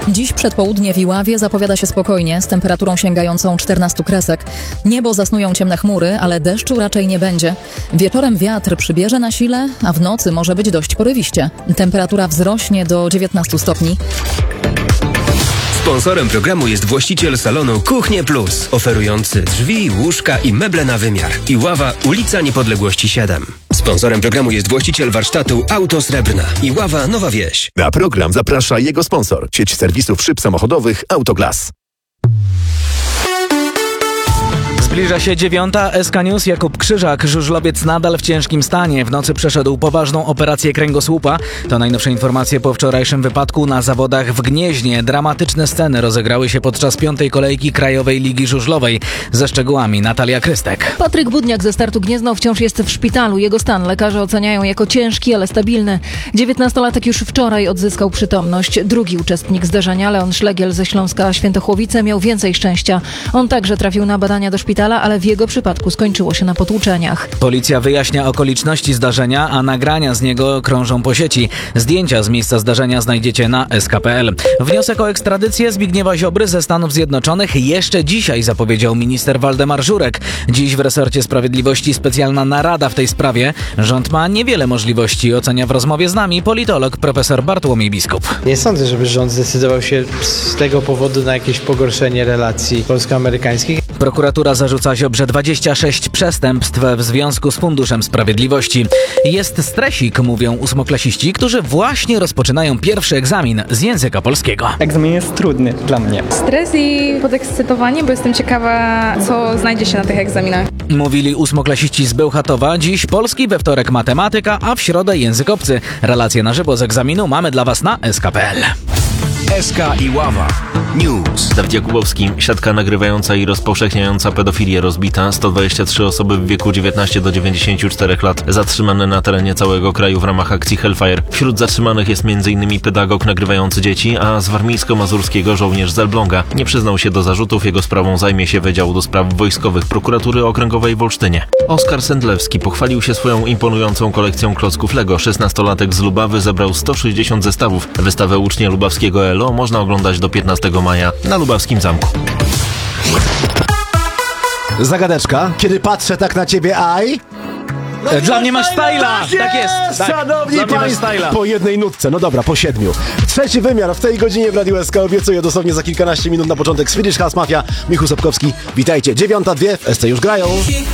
Dziś przedpołudnie w Iławie zapowiada się spokojnie, z temperaturą sięgającą 14 kresek. Niebo zasnują ciemne chmury, ale deszczu raczej nie będzie. Wieczorem wiatr przybierze na sile, a w nocy może być dość porywiście. Temperatura wzrośnie do 19 stopni. Sponsorem programu jest właściciel salonu Kuchnie Plus, oferujący drzwi, łóżka i meble na wymiar. Iława, ulica Niepodległości 7. Sponsorem programu jest właściciel warsztatu Auto Srebrna. Iława, Nowa Wieś. Na program zaprasza jego sponsor, sieć serwisów szyb samochodowych Autoglas. Zbliża się 9. SK News. Jakub Krzyżak. Żużlowiec nadal w ciężkim stanie. W nocy przeszedł poważną operację kręgosłupa. To najnowsze informacje po wczorajszym wypadku na zawodach w Gnieźnie. Dramatyczne sceny rozegrały się podczas 5. kolejki Krajowej Ligi Żużlowej. Ze szczegółami Natalia Krystek. Patryk Budniak ze Startu Gniezno wciąż jest w szpitalu. Jego stan lekarze oceniają jako ciężki, ale stabilny. 19-latek już wczoraj odzyskał przytomność. Drugi uczestnik zdarzenia, Leon Szlegiel ze Śląska Świętochłowice, miał więcej szczęścia. On także trafił na badania do szpitala, ale w jego przypadku skończyło się na potłuczeniach. Policja wyjaśnia okoliczności zdarzenia, a nagrania z niego krążą po sieci. Zdjęcia z miejsca zdarzenia znajdziecie na sk.pl. Wniosek o ekstradycję Zbigniewa Ziobry ze Stanów Zjednoczonych jeszcze dzisiaj zapowiedział minister Waldemar Żurek. Dziś w resorcie sprawiedliwości specjalna narada w tej sprawie. Rząd ma niewiele możliwości, ocenia w rozmowie z nami politolog profesor Bartłomiej Biskup. Nie sądzę, żeby rząd zdecydował się z tego powodu na jakieś pogorszenie relacji polsko-amerykańskich. Prokuratura zarzuca Ziobrze 26 przestępstw w związku z Funduszem Sprawiedliwości. Jest stresik, mówią ósmoklasiści, którzy właśnie rozpoczynają pierwszy egzamin z języka polskiego. Egzamin jest trudny dla mnie. Stres i podekscytowanie, bo jestem ciekawa, co znajdzie się na tych egzaminach. Mówili ósmoklasiści z Bełchatowa. Dziś polski, we wtorek matematyka, a w środę język obcy. Relacje na żywo z egzaminu mamy dla Was na sk.pl. SK Iława News. Dawid Jakubowski. Siatka nagrywająca i rozpowszechniająca pedofilię rozbita. 123 osoby w wieku 19 do 94 lat zatrzymane na terenie całego kraju w ramach akcji Hellfire. Wśród zatrzymanych jest m.in. pedagog nagrywający dzieci, a z warmińsko-mazurskiego żołnierz z Elbląga. Nie przyznał się do zarzutów. Jego sprawą zajmie się Wydział do Spraw Wojskowych Prokuratury Okręgowej w Olsztynie. Oskar Sendlewski pochwalił się swoją imponującą kolekcją klocków Lego. 16-latek z Lubawy zebrał 160 zestawów. Wystawę ucznia lubawskiego ELO można oglądać do 15 maja na Lubawskim Zamku. Zagadeczka. Kiedy patrzę tak na ciebie, Dla mnie masz styla! Tak jest! Tak. Szanowni Państwo, po jednej nutce, no dobra, po 7. Trzeci wymiar w tej godzinie w Radiu SK obiecuję dosłownie za kilkanaście minut na początek Swedish House Mafia. Michał Sapkowski, witajcie. 9:02 w SC już grają.